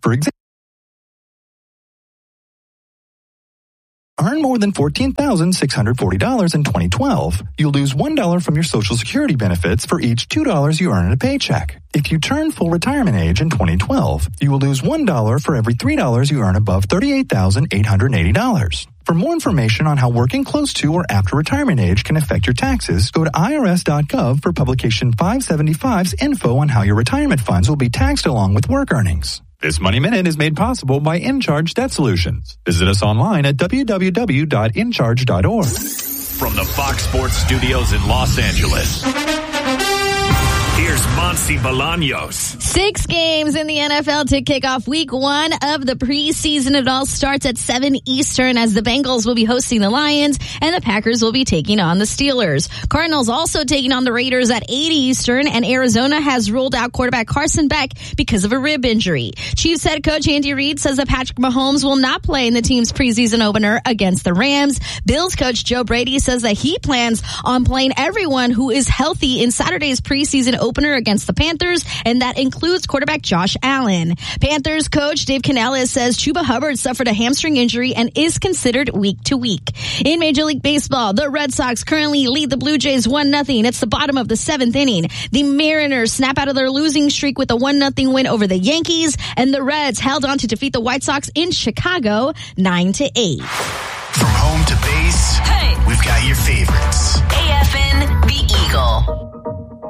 For example, earn more than $14,640 in 2012. You'll lose $1 from your Social Security benefits for each $2 you earn in a paycheck. If you turn full retirement age in 2012, you will lose $1 for every $3 you earn above $38,880. For more information on how working close to or after retirement age can affect your taxes, go to irs.gov for Publication 575's info on how your retirement funds will be taxed along with work earnings. This Money Minute is made possible by InCharge Debt Solutions. Visit us online at www.incharge.org. From the Fox Sports Studios in Los Angeles, here's Monty Bolaños. 6 games in the NFL to kick off week 1 of the preseason. It all starts at 7 Eastern as the Bengals will be hosting the Lions and the Packers will be taking on the Steelers. Cardinals also taking on the Raiders at 8 Eastern, and Arizona has ruled out quarterback Carson Beck because of a rib injury. Chiefs head coach Andy Reid says that Patrick Mahomes will not play in the team's preseason opener against the Rams. Bills coach Joe Brady says that he plans on playing everyone who is healthy in Saturday's preseason opener against the Panthers, and that includes quarterback Josh Allen. Panthers coach Dave Canales says Chuba Hubbard suffered a hamstring injury and is considered week to week. In Major League Baseball, the Red Sox currently lead the Blue Jays 1-0. It's the bottom of the 7th inning. The Mariners snap out of their losing streak with a 1-0 win over the Yankees, and the Reds held on to defeat the White Sox in Chicago 9-8. From home to base, hey, we've got your favorites. AFN, the Eagle.